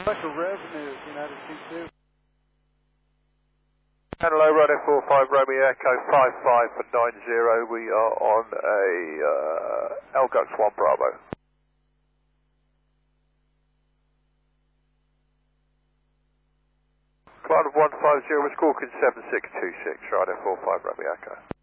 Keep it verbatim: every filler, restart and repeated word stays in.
Special revenue, United T two. Hello, Runner four five Romeo Echo five five for nine zero. We are on a uh, L G U X one Bravo. Command of one five zero, we're squawking seven six two six, Runner four five Romeo Echo.